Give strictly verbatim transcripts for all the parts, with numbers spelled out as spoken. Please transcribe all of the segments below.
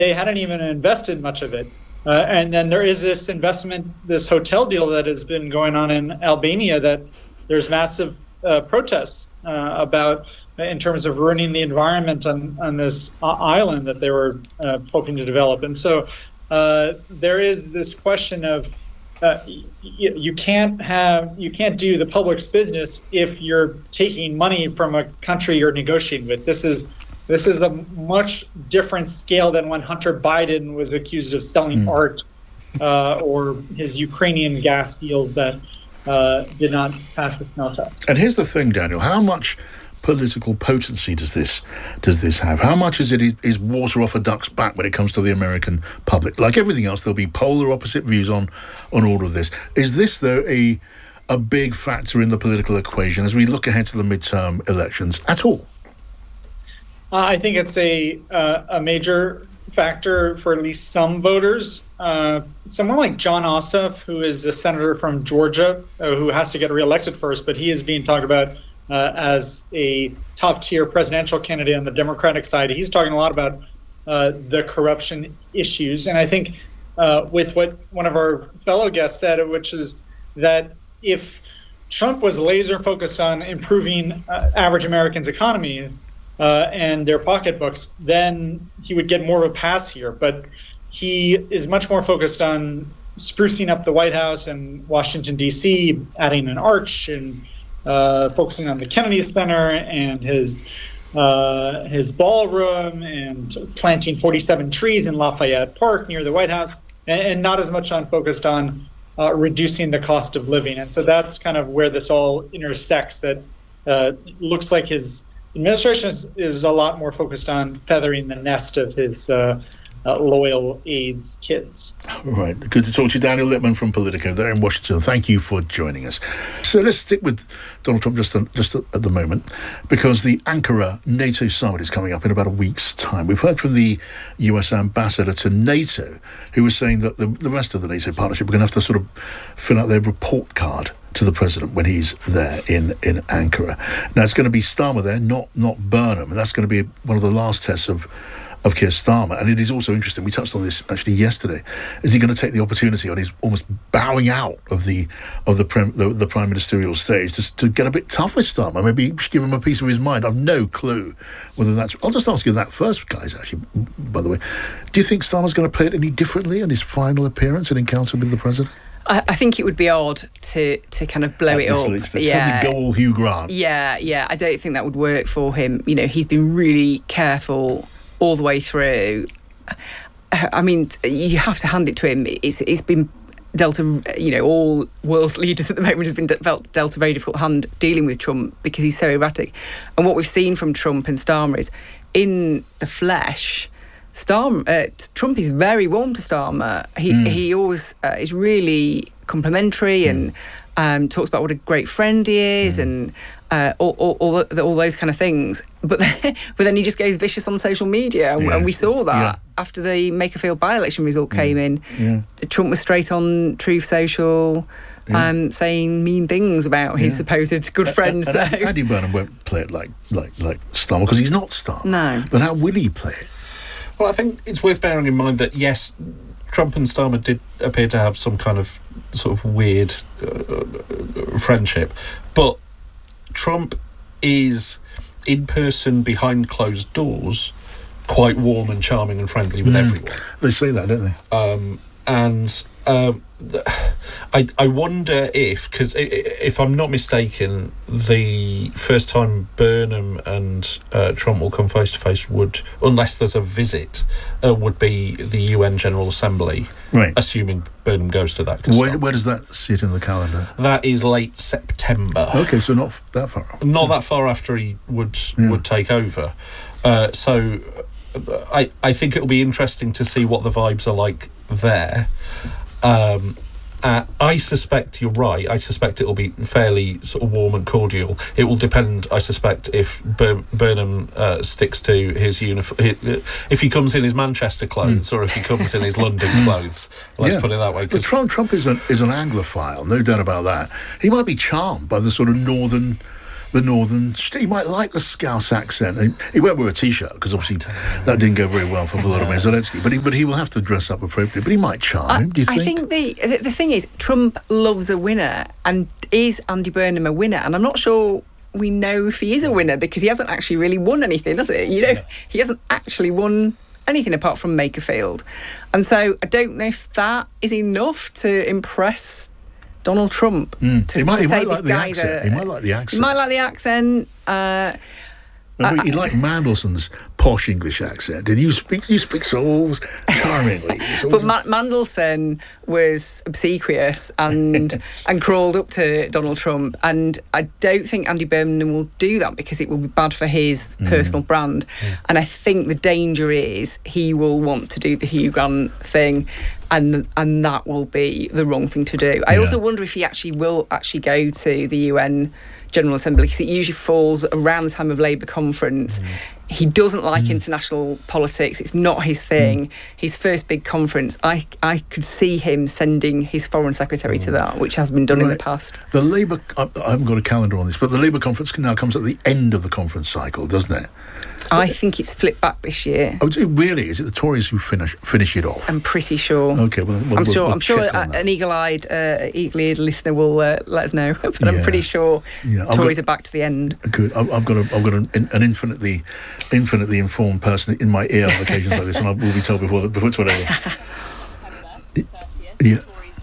they hadn't even invested much of it. Uh, and then there is this investment, this hotel deal that has been going on in Albania that there's massive uh, protests uh, about in terms of ruining the environment on, on this uh, island that they were uh, hoping to develop. And so uh, there is this question of uh, you, you can't have you can't do the public's business if you're taking money from a country you're negotiating with. This is This is a much different scale than when Hunter Biden was accused of selling mm. art uh, or his Ukrainian gas deals that uh, did not pass the smell test. And here's the thing, Daniel, how much political potency does this does this have? How much is it is water off a duck's back when it comes to the American public? Like everything else, there'll be polar opposite views on, on all of this. Is this, though, a, a big factor in the political equation as we look ahead to the midterm elections at all? Uh, I think it's a uh, a major factor for at least some voters. Uh, someone like John Ossoff, who is a senator from Georgia, uh, who has to get reelected first, but he is being talked about uh, as a top-tier presidential candidate on the Democratic side. He's talking a lot about uh, the corruption issues. And I think uh, with what one of our fellow guests said, which is that if Trump was laser-focused on improving uh, average Americans' economies, Uh, and their pocketbooks, then he would get more of a pass here. But he is much more focused on sprucing up the White House and Washington, D C, adding an arch and uh, focusing on the Kennedy Center and his uh, his ballroom and planting forty-seven trees in Lafayette Park near the White House, and, and not as much on focused on uh, reducing the cost of living. And so that's kind of where this all intersects, that uh, looks like his administration is, is a lot more focused on feathering the nest of his uh, uh, loyal aides' kids. Right. Good to talk to you, Daniel Lippman from Politico there in Washington. Thank you for joining us. So let's stick with Donald Trump just, just at the moment, because the Ankara NATO summit is coming up in about a week's time. We've heard from the U S ambassador to NATO, who was saying that the, the rest of the NATO partnership are going to have to sort of fill out their report card to the president when he's there in, in Ankara. Now, it's going to be Starmer there, not not Burnham, and that's going to be one of the last tests of, of Keir Starmer. And it is also interesting, we touched on this actually yesterday, is he going to take the opportunity on his almost bowing out of the of the prim, the, the prime ministerial stage to, to get a bit tough with Starmer, maybe give him a piece of his mind? I've no clue whether that's... I'll just ask you that first, guys, actually, by the way. Do you think Starmer's going to play it any differently in his final appearance and encounter with the president? I, I think it would be odd to to kind of blow At it this up. least, yeah, go all Hugh Grant. Yeah, yeah. I don't think that would work for him. You know, he's been really careful all the way through. I mean, you have to hand it to him. It's it's been dealt a, you know, all world leaders at the moment have been de- dealt a very difficult hand dealing with Trump because he's so erratic. And what we've seen from Trump and Starmer is, in the flesh, Starmer, uh, Trump is very warm to Starmer. He mm. he always uh, is really complimentary mm. and um, talks about what a great friend he is mm. and uh, all, all, all, all those kind of things. But then, but then he just goes vicious on social media, and, yeah, and we saw that yeah. after the Makerfield by-election result came yeah. in. Yeah. Trump was straight on Truth Social, yeah. um, saying mean things about his yeah. supposed good friends. Uh, so. Andy Burnham won't play it like like like Starmer because he's not Starmer. No. But how will he play it? Well, I think it's worth bearing in mind that, yes, Trump and Starmer did appear to have some kind of sort of weird uh, friendship, but Trump is, in person, behind closed doors, quite warm and charming and friendly with mm. everyone. They say that, don't they? Um, and um, I, I wonder if, because if I'm not mistaken, the first time Burnham and uh, Trump will come face to face would, unless there's a visit, uh, would be the U N General Assembly. Right. Assuming Burnham goes to that. Where, where does that sit in the calendar? That is late September. Okay, so not that far. Not that far after he would Yeah. would take over. Uh, so I I think it'll be interesting to see what the vibes are like there. Um, uh, I suspect you're right. I suspect it'll be fairly sort of warm and cordial. It will depend, I suspect, if Bur- Burnham uh, sticks to his uniform, if he comes in his Manchester clothes mm. or if he comes in his London clothes. Let's yeah. put it that way. But Trump, Trump is an is an Anglophile, no doubt about that. He might be charmed by the sort of northern the northern. He might like the Scouse accent. He, he won't wear a t-shirt because obviously that didn't go very well for Volodymyr Zelensky. But he, but he will have to dress up appropriately. But he might charm I, him. Do you think? I think the the thing is, Trump loves a winner, and is Andy Burnham a winner? And I'm not sure we know if he is a winner because he hasn't actually really won anything, has he? You know, yeah. He hasn't actually won anything apart from Makerfield, and so I don't know if that is enough to impress Donald Trump. Mm. To, he might, to he say might this like the guy's accent. a, he might like the accent. He might like the accent. Uh, Remember, he liked Mandelson's posh English accent, and you speak you speak so charmingly. So but Ma- Mandelson was obsequious and and crawled up to Donald Trump, and I don't think Andy Burnham will do that because it will be bad for his mm. personal brand. Mm. And I think the danger is he will want to do the Hugh Grant thing, and and that will be the wrong thing to do. I yeah. also wonder if he actually will actually go to the U N General Assembly because it usually falls around the time of Labour conference. Mm. He doesn't like mm. international politics. It's not his thing. Mm. His first big conference, I I could see him sending his foreign secretary mm. to that, which has been done right. in the past. The Labour, I, I haven't got a calendar on this, but the Labour conference now comes at the end of the conference cycle, doesn't it? I think it's flipped back this year. Oh, really? Is it the Tories who finish finish it off? I'm pretty sure. Okay, well, we'll I'm sure. We'll I'm sure a, an eagle-eyed, uh, eagle-eared listener will uh, let us know. But yeah. I'm pretty sure yeah. Tories got, are back to the end. Good. I've, I've got a, I've got an, an infinitely, infinitely informed person in my ear on occasions like this, and I will be told before the, before it's whatever. Yeah.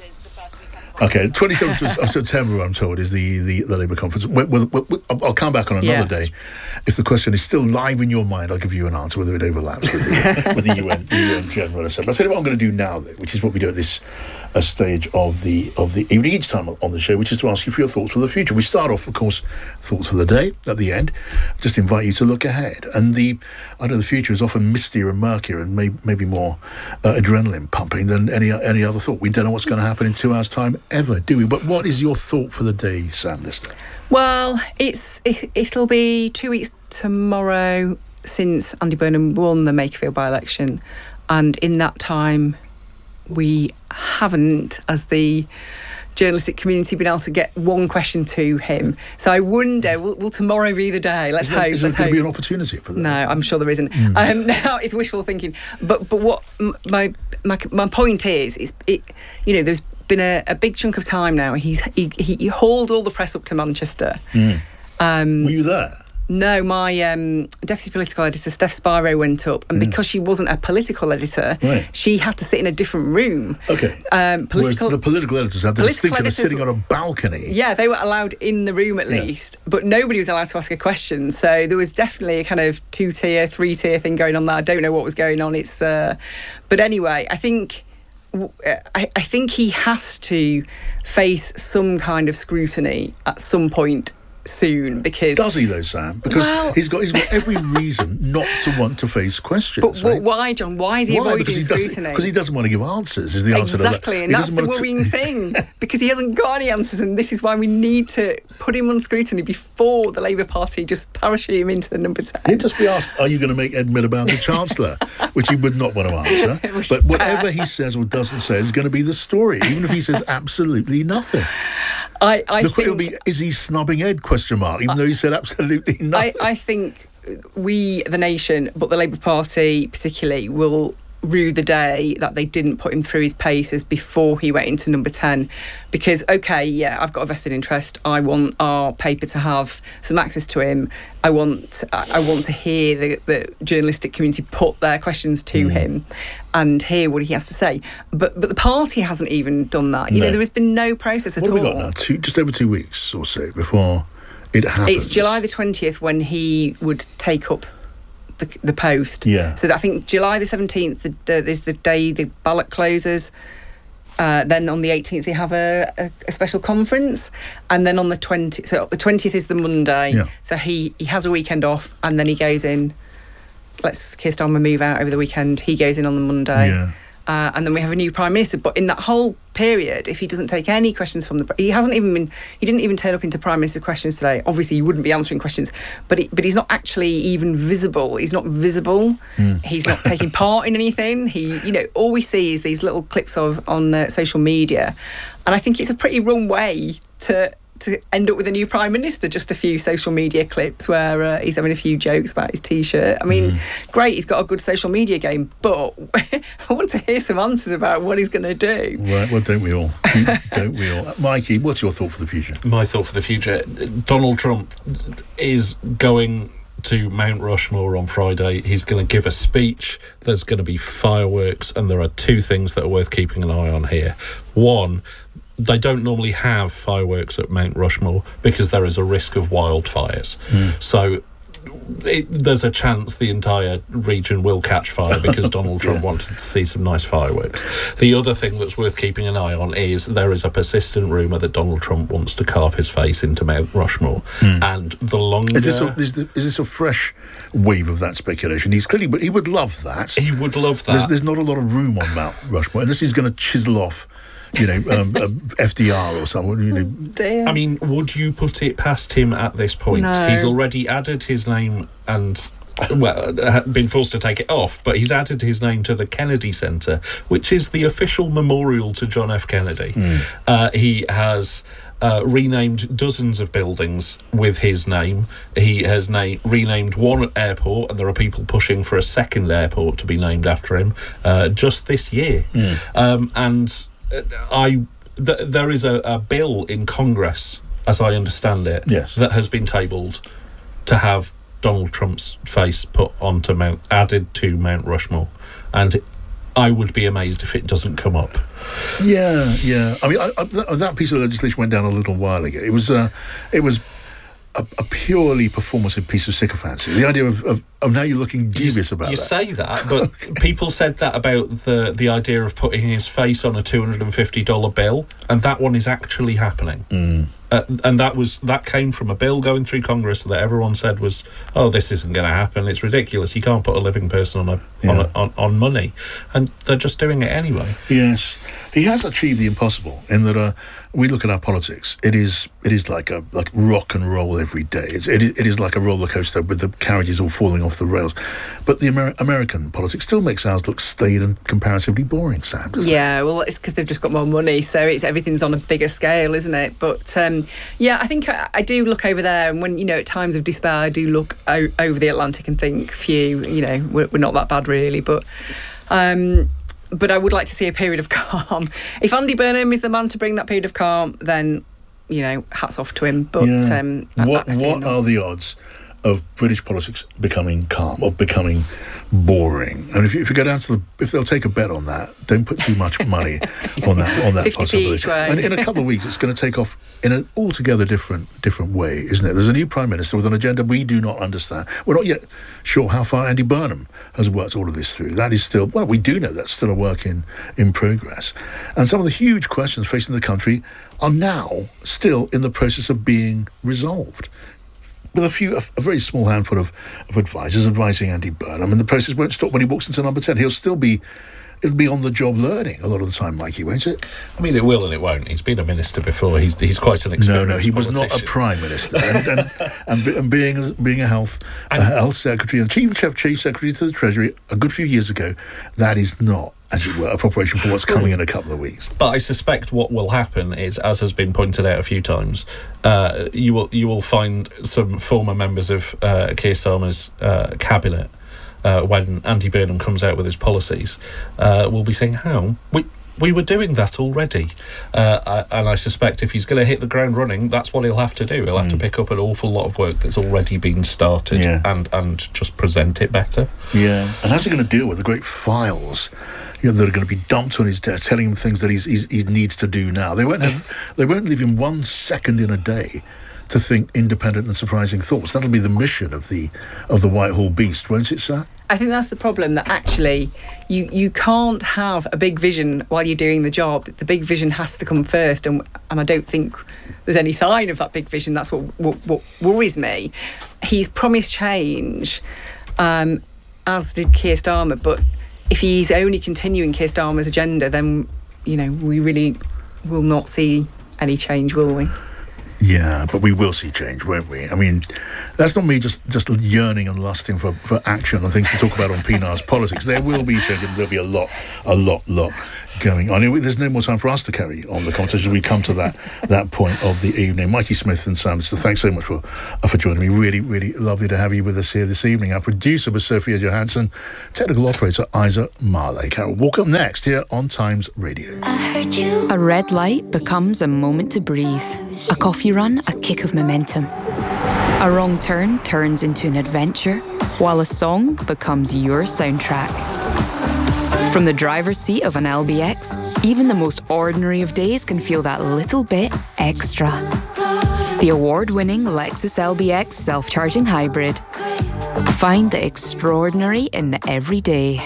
Okay, twenty-seventh of September, I'm told, is the, the, the Labour conference. We'll, we'll, we'll, I'll come back on another yeah. day. If the question is still live in your mind, I'll give you an answer whether it overlaps with the, with the U N, the U N General Assembly. I'll tell you what I'm going to do now, though, which is what we do at this uh, stage of the of the evening each time on the show, which is to ask you for your thoughts for the future. We start off, of course, thoughts for the day at the end. Just invite you to look ahead. And the I know the future is often mistier and murkier and may, maybe more uh, adrenaline pumping than any any other thought. We don't know what's going to happen in two hours' time ever, do we? But what is your thought for the day, Sam, this day? Well, it's it, it'll be two weeks tomorrow since Andy Burnham won the Makerfield by-election, and in that time we haven't, as the journalistic community, been able to get one question to him. So I wonder, will, will tomorrow be the day? Let's is there, hope. Is there let's going hope. to be an opportunity for that? No, I'm sure there isn't. Mm. Um, now it's wishful thinking. But but what my my my point is is it you know there's been a, a big chunk of time now. He's he, he hauled all the press up to Manchester. Mm. Um, Were you there? No, my um, deputy political editor, Steph Spiro, went up, and mm. because she wasn't a political editor, right. she had to sit in a different room. Okay. Um, political, Whereas the political editors had the distinction of sitting on a balcony. Yeah, they were allowed in the room at yeah. least, but nobody was allowed to ask a question. So there was definitely a kind of two-tier, three-tier thing going on there. I don't know what was going on. It's, uh, but anyway, I think. I, I think he has to face some kind of scrutiny at some point soon because does he though, Sam? Because well, he's got he's got every reason not to want to face questions. But right? why, John? Why is he why? avoiding because he scrutiny? Because he doesn't want to give answers. Is the answer exactly, to that? and that's the worrying to... thing because he hasn't got any answers, and this is why we need to put him on scrutiny before the Labour Party just parachute him into the number ten. He'd just be asked, "Are you going to make Ed Miliband the Chancellor?" Which he would not want to answer. But whatever he says or doesn't say is going to be the story, even if he says absolutely nothing. I, I the, think, it'll be, is he snubbing Ed, question mark, even I, though he said absolutely nothing. I, I think we, the nation, but the Labour Party particularly, will rue the day that they didn't put him through his paces before he went into number ten. Because, OK, yeah, I've got a vested interest. I want our paper to have some access to him. I want I want to hear the, the journalistic community put their questions to mm. him and hear what he has to say. But but the party hasn't even done that. You no. know, there has been no process at what all. What have we got now? Two, just over two weeks or so before it happens. It's July the twentieth when he would take up the, the post. Yeah. So I think July the seventeenth the, is the day the ballot closes. Uh, then on the eighteenth they have a, a, a special conference, and then on the twentieth, so the twentieth is the Monday. Yeah. So he, he has a weekend off, and then he goes in. Let's Keir Starmer move out over the weekend. He goes in on the Monday. Yeah. Uh, and then we have a new Prime Minister. But in that whole period, if he doesn't take any questions from the... He hasn't even been... He didn't even turn up into Prime Minister questions today. Obviously, he wouldn't be answering questions. But he, but he's not actually even visible. He's not visible. Mm. He's not taking part in anything. He, you know, all we see is these little clips of on uh, social media. And I think it's a pretty wrong way to... to end up with a new prime minister. Just a few social media clips where uh, he's having a few jokes about his T-shirt. I mean, mm. great, he's got a good social media game, but I want to hear some answers about what he's going to do. Right, well, don't we all? Don't we all? Mikey, what's your thought for the future? My thought for the future, Donald Trump is going to Mount Rushmore on Friday. He's going to give a speech. There's going to be fireworks, and there are two things that are worth keeping an eye on here. One, they don't normally have fireworks at Mount Rushmore because there is a risk of wildfires. Mm. So it, there's a chance the entire region will catch fire because Donald Trump yeah. wanted to see some nice fireworks. The other thing that's worth keeping an eye on is there is a persistent rumour that Donald Trump wants to carve his face into Mount Rushmore. Mm. And the longer... Is this, a, is, this, is this a fresh wave of that speculation? He's clearly... But he would love that. He would love that. There's, there's not a lot of room on Mount Rushmore. And this is going to chisel off, you know, um, uh, F D R or someone, you know. Dear. I mean, would you put it past him at this point? No. He's already added his name and, well, been forced to take it off, but he's added his name to the Kennedy Center, which is the official memorial to John F. Kennedy. Mm. Uh, he has... Uh, renamed dozens of buildings with his name. He has na- renamed one airport, and there are people pushing for a second airport to be named after him uh, just this year. Mm. Um, and uh, I, th- there is a, a bill in Congress, as I understand it, yes. that has been tabled to have Donald Trump's face put onto Mount, added to Mount Rushmore, and I would be amazed if it doesn't come up. Yeah, yeah. I mean, I, I, that, that piece of legislation went down a little while ago. It was, uh, it was a, a purely performative piece of sycophancy. The idea of, of, of now you're looking dubious you, about you that. You say that, but okay. people said that about the the idea of putting his face on a two hundred fifty dollars bill, and that one is actually happening. Mm. Uh, and that was that came from a bill going through Congress that everyone said was, oh, this isn't going to happen. It's ridiculous. You can't put a living person on a, yeah. on, a on on money, and they're just doing it anyway. Yes, he has achieved the impossible in that uh, we look at our politics. It is it is like a like rock and roll every day. It's, it, it is like a roller coaster with the carriages all falling off the rails. But the Amer- American politics still makes ours look staid and comparatively boring, Sam, doesn't yeah, it? well, it's because they've just got more money, so it's everything's on a bigger scale, isn't it? But um, yeah, I think I, I do look over there, and when, you know, at times of despair, I do look o- over the Atlantic and think, phew, you know, we're, we're not that bad really, but... Um, but I would like to see a period of calm. If Andy Burnham is the man to bring that period of calm, then, you know, hats off to him. But yeah. um, what I, I what are the odds of British politics becoming calm or becoming boring? And if you, if you go down to the, if they'll take a bet on that, don't put too much money on that on that fifty possibility. Each way. And in a couple of weeks, it's going to take off in an altogether different different way, isn't it? There's a new prime minister with an agenda we do not understand. We're not yet sure how far Andy Burnham has worked all of this through. That is still, well, we do know that's still a work in in progress. And some of the huge questions facing the country are now still in the process of being resolved. With a few, a, a very small handful of, of advisors advising Andy Burnham, and the process won't stop when he walks into number ten. He'll still be, it'll be on the job learning a lot of the time, Mikey, won't it? I mean, it will and it won't. He's been a minister before. He's he's quite an experienced No, no, he was politician. not a prime minister, and, and, and, be, and being being a health a health secretary and chief chief secretary to the Treasury a good few years ago, that is not, as it were, a preparation for what's coming in a couple of weeks. But I suspect what will happen is, as has been pointed out a few times, uh, you will you will find some former members of uh, Keir Starmer's uh, cabinet, uh, when Andy Burnham comes out with his policies, uh, will be saying, how? We, we were doing that already. Uh, I, and I suspect if he's going to hit the ground running, that's what he'll have to do. He'll have mm. to pick up an awful lot of work that's already been started yeah. and, and just present it better. Yeah, and how's he going to deal with the great files, you know, that are going to be dumped on his desk, telling him things that he's, he's, he needs to do now? They won't have, they won't leave him one second in a day to think independent and surprising thoughts. That'll be the mission of the of the Whitehall beast, won't it, sir? I think that's the problem, that actually you, you can't have a big vision while you're doing the job. The big vision has to come first, and and I don't think there's any sign of that big vision. That's what what, what worries me. He's promised change, um, as did Keir Starmer, but if he's only continuing Keir Starmer's agenda, then, you know, we really will not see any change, will we? Yeah, but we will see change, won't we? I mean, that's not me just, just yearning and lusting for, for action and things to talk about on P N R's politics. There will be change, and there'll be a lot, a lot, lot going on. There's no more time for us to carry on the conversation. We come to that that point of the evening. Mikey Smith and Sanders, so thanks so much for for joining me. Really, really lovely to have you with us here this evening. Our producer was Sophia Johansson, technical operator Isa Marley. Carol Walk up next here on Times Radio. I heard you. A red light becomes a moment to breathe. A coffee run, a kick of momentum. A wrong turn turns into an adventure, while a song becomes your soundtrack. From the driver's seat of an L B X, even the most ordinary of days can feel that little bit extra. The award-winning Lexus L B X self-charging hybrid. Find the extraordinary in the everyday.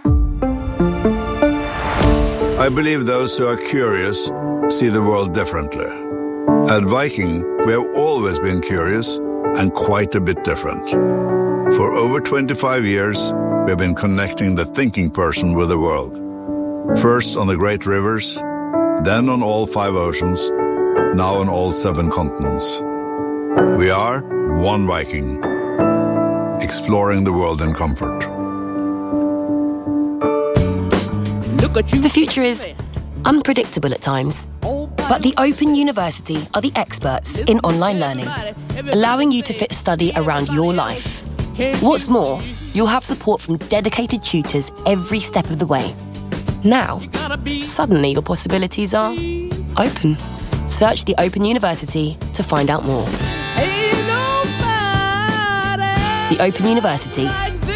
I believe those who are curious see the world differently. At Viking, we have always been curious and quite a bit different. For over twenty-five years, we have been connecting the thinking person with the world. First on the great rivers, then on all five oceans, now on all seven continents. We are one Viking, exploring the world in comfort. Look at you. The future is unpredictable at times, but the Open University are the experts in online learning, allowing you to fit study around your life. What's more, you'll have support from dedicated tutors every step of the way. Now, suddenly your possibilities are open. Search the Open University to find out more. The Open University,